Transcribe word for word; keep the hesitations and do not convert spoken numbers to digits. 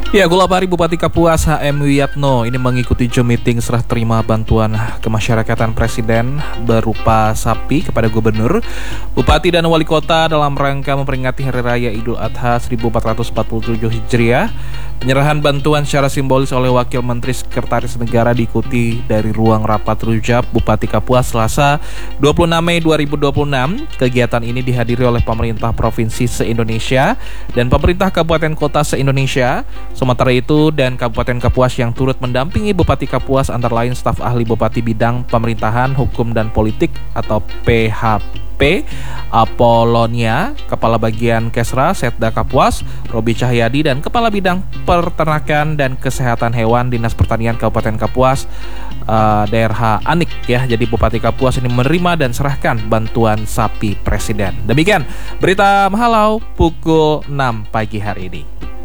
Ya, Gulabari Bupati Kapuas H M Wiyatno ini mengikuti Zoom meeting serah terima bantuan kemasyarakatan Presiden berupa sapi kepada Gubernur, Bupati dan Wali Kota dalam rangka memperingati Hari Raya Idul Adha seribu empat ratus empat puluh tujuh Hijriah. Penyerahan bantuan secara simbolis oleh Wakil Menteri Sekretaris Negara diikuti dari ruang rapat Rujab Bupati Kapuas Selasa dua puluh enam Mei dua ribu dua puluh enam. Kegiatan ini dihadiri oleh pemerintah provinsi se-Indonesia dan pemerintah kabupaten kota se-Indonesia. Sementara itu, dan Kabupaten Kapuas yang turut mendampingi Bupati Kapuas antara lain staf ahli Bupati Bidang Pemerintahan, Hukum dan Politik atau P H P, Apolonia, Kepala Bagian Kesra Setda Kapuas, Robi Cahyadi, dan Kepala Bidang Peternakan dan Kesehatan Hewan Dinas Pertanian Kabupaten Kapuas, uh, D R H Anik ya. Jadi Bupati Kapuas ini menerima dan serahkan bantuan sapi Presiden. Demikian berita Mahalau pukul enam pagi hari ini.